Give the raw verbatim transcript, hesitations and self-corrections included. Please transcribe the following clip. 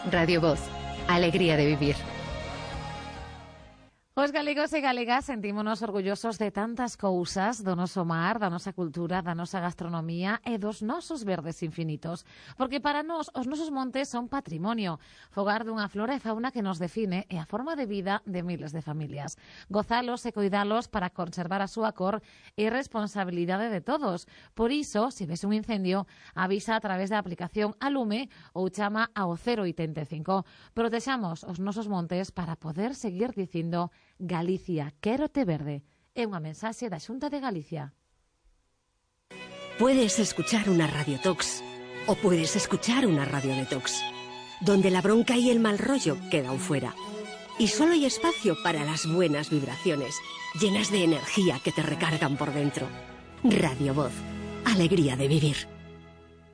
Radio Voz, alegría de vivir. Os galegos e galegas sentímonos orgullosos de tantas cousas do noso mar, da nosa cultura, da nosa gastronomía e dos nosos verdes infinitos. Porque para nós os nosos montes son patrimonio, fogar dunha flora e fauna que nos define e a forma de vida de miles de familias. Gozalos e coidalos para conservar a súa cor é responsabilidade de todos. Por iso, se ves un incendio, avisa a través da aplicación Alume ou chama ao cero oitenta e cinco. Protexamos os nosos montes para poder seguir dicindo Galicia, quérote verde. É unha mensaxe da Xunta de Galicia. Puedes escuchar una radiotox o puedes escuchar una radiodetox, donde la bronca y el mal rollo quedan fuera. Y solo hay espacio para las buenas vibraciones, llenas de energía que te recargan por dentro. Radio Voz, alegría de vivir.